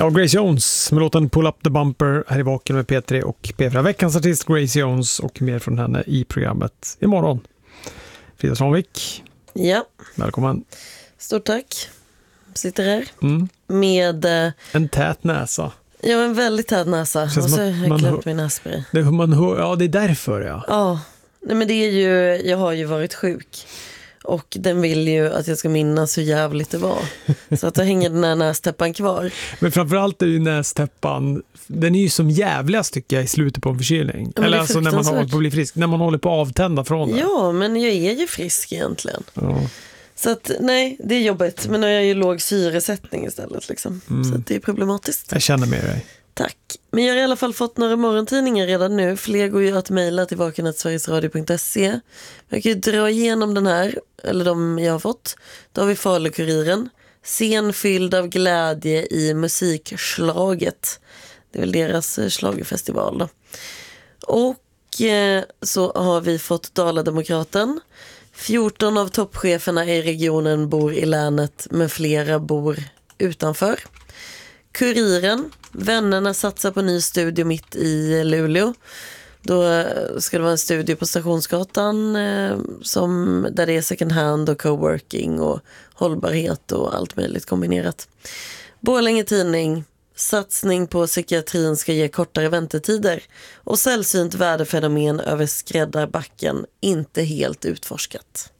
Ja, Grace Jones med låten Pull Up the Bumper här i Vaken med P3 och P4. Veckans artist Grace Jones och mer från henne i programmet imorgon. Frida Svanvik. Ja. Välkommen. Stort tack. Sitter här med... en tät näsa. Ja, en väldigt tät näsa. Och så har jag glömt min nässpray. Det är därför, ja. Ja, nej, men det är ju... Jag har ju varit sjuk. Och den vill ju att jag ska minnas hur jävligt det var. Så att då hänger den här nästäppan kvar. Men framförallt är ju nästäppan, den är ju som jävligast tycker jag i slutet på en förkylning. Ja, eller alltså när man håller på att bli frisk. När man håller på att avtända från det. Ja, men jag är ju frisk egentligen. Ja. Så att nej, det är jobbigt. Men nu har jag ju låg syresättning istället liksom. Så att det är problematiskt. Jag känner med dig. Tack. Men jag har i alla fall fått några morgontidningar redan nu. Fler går ju att mejla till vaken@sverigesradio.se. Jag kan ju dra igenom den här, eller de jag har fått. Då har vi Falukuriren. Scen fylld av glädje i musikslaget. Det är väl deras schlagerfestival då. Och så har vi fått Dala-Demokraten. 14 av toppcheferna i regionen bor i länet, men flera bor utanför. Kuriren. Vännerna satsar på ny studio mitt i Luleå. Då ska det vara en studio på Stationsgatan där det är second hand och coworking och hållbarhet och allt möjligt kombinerat. Borlänge Tidning. Satsning på psykiatrin ska ge kortare väntetider. Och sällsynt väderfenomen över Skräddarbacken inte helt utforskat.